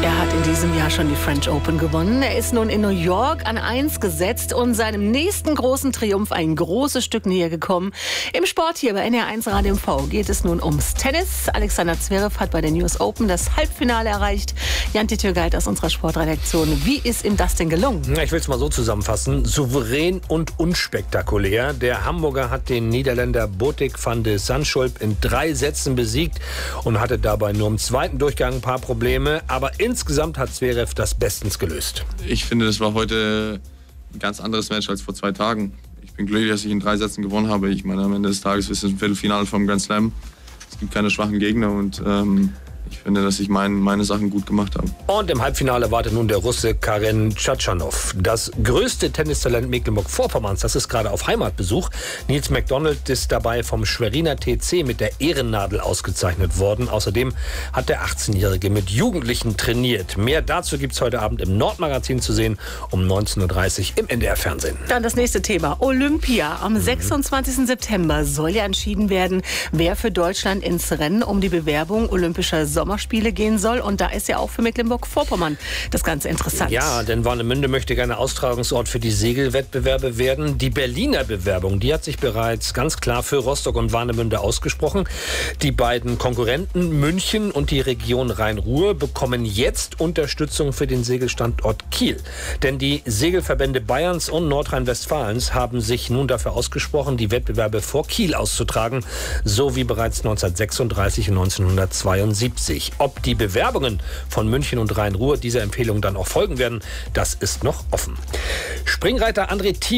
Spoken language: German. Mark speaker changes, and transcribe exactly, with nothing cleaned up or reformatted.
Speaker 1: Er hat in diesem Jahr schon die French Open gewonnen. Er ist nun in New York an eins gesetzt und seinem nächsten großen Triumph ein großes Stück näher gekommen. Im Sport hier bei N R eins Radio M V geht es nun ums Tennis. Alexander Zverev hat bei den U S Open das Halbfinale erreicht. Jan-Titjö Geit aus unserer Sportredaktion. Wie ist ihm das denn gelungen?
Speaker 2: Ich will es mal so zusammenfassen. Souverän und unspektakulär. Der Hamburger hat den Niederländer Botic van de Zandschulp in drei Sätzen besiegt und hatte dabei nur im zweiten Durchgang ein paar Probleme. Aber insgesamt hat Zverev das bestens gelöst.
Speaker 3: Ich finde, das war heute ein ganz anderes Match als vor zwei Tagen. Ich bin glücklich, dass ich in drei Sätzen gewonnen habe. Ich meine, am Ende des Tages ist es ein Viertelfinale vom Grand Slam. Es gibt keine schwachen Gegner und ähm, ich finde, dass ich mein, meine Sachen gut gemacht habe.
Speaker 2: Und im Halbfinale wartet nun der Russe Karen Khachanov. Das größte Tennistalent Mecklenburg-Vorpommerns, das ist gerade auf Heimatbesuch. Nils McDonald ist dabei vom Schweriner T C mit der Ehrennadel ausgezeichnet worden. Außerdem hat der achtzehnjährige mit Jugendlichen trainiert. Mehr dazu gibt es heute Abend im Nordmagazin zu sehen, um neunzehn Uhr dreißig im N D R-Fernsehen.
Speaker 1: Dann das nächste Thema. Olympia. Am mhm. sechsundzwanzigsten September soll ja entschieden werden, wer für Deutschland ins Rennen um die Bewerbung olympischer Sommerspiele gehen soll. Und da ist ja auch für Mecklenburg-Vorpommern das Ganze interessant.
Speaker 2: Ja, denn Warnemünde möchte gerne Austragungsort für die Segelwettbewerbe werden. Die Berliner Bewerbung, die hat sich bereits ganz klar für Rostock und Warnemünde ausgesprochen. Die beiden Konkurrenten München und die Region Rhein-Ruhr bekommen jetzt Unterstützung für den Segelstandort Kiel. Denn die Segelverbände Bayerns und Nordrhein-Westfalens haben sich nun dafür ausgesprochen, die Wettbewerbe vor Kiel auszutragen, so wie bereits neunzehnhundertsechsunddreißig und neunzehnhundertzweiundsiebzig. Ob die Bewerbungen von München und Rhein-Ruhr dieser Empfehlung dann auch folgen werden, das ist noch offen. Springreiter André Thiel